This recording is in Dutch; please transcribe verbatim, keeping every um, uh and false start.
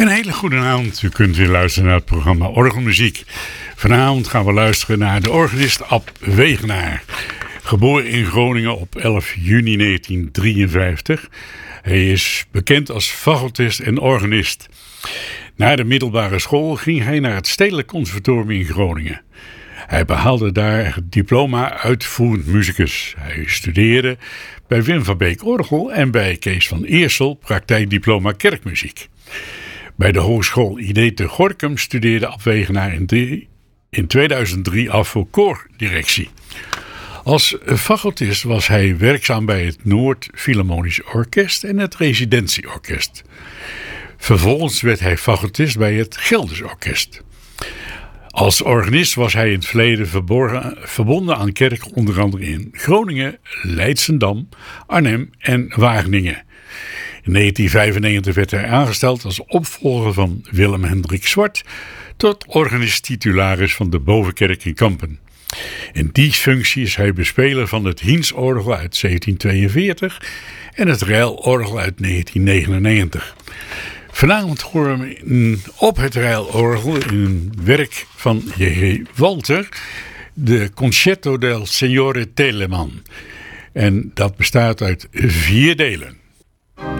Een hele goede avond. U kunt weer luisteren naar het programma Orgelmuziek. Vanavond gaan we luisteren naar de organist Ab Wegenaar. Geboren in Groningen op elf juni negentien drieënvijftig. Hij is bekend als fagotist en organist. Na de middelbare school ging hij naar het Stedelijk Conservatorium in Groningen. Hij behaalde daar het diploma uitvoerend muzikus. Hij studeerde bij Wim van Beek orgel en bij Kees van Eersel praktijkdiploma kerkmuziek. Bij de Hogeschool I D te Gorinchem studeerde Ab Wegenaar in, in tweeduizend drie af voor koordirectie. Als fagotist was hij werkzaam bij het Noord Philharmonisch Orkest en het Residentieorkest. Vervolgens werd hij fagotist bij het Gelders Orkest. Als organist was hij in het verleden verborgen, verbonden aan kerken onder andere in Groningen, Leidschendam, Arnhem en Wageningen. In negentien vijfennegentig werd hij aangesteld als opvolger van Willem Hendrik Zwart tot organist-titularis van de Bovenkerk in Kampen. In die functie is hij bespeler van het Hiensorgel uit zeventien tweeënveertig en het Rijlorgel uit negentien negenennegentig. Vanavond horen we op het Rijlorgel in een werk van J G Walter, de Concerto del Signore Telemann. En dat bestaat uit vier delen.